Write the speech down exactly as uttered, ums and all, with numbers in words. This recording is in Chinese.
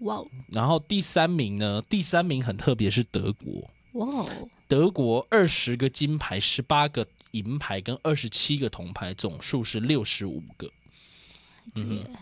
哇哦， 然后第三名呢，第三名很特别，是德国。 哇哦， 德国二十个金牌、十八个银牌跟二十七个铜牌，总数是六十五个。 这个